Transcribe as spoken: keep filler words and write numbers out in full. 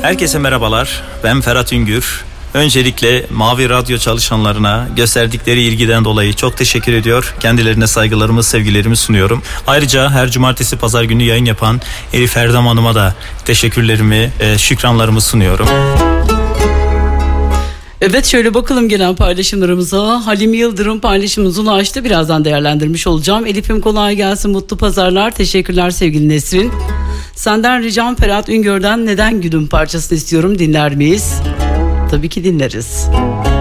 Herkese merhabalar, ben Ferhat Üngür. Öncelikle Mavi Radyo çalışanlarına gösterdikleri ilgiden dolayı çok teşekkür ediyor. Kendilerine saygılarımı, sevgilerimi sunuyorum. Ayrıca her cumartesi pazar günü yayın yapan Elif Erdem Hanım'a da teşekkürlerimi, şükranlarımı sunuyorum. Evet, şöyle bakalım gelen paylaşımlarımıza. Halim Yıldırım paylaşımımız ulaştı. Birazdan değerlendirmiş olacağım. Elif'im kolay gelsin, mutlu pazarlar. Teşekkürler sevgili Nesrin. Senden ricam Ferhat Üngör'den Neden Gülüm parçasını istiyorum, dinler miyiz? Tabii ki dinleriz.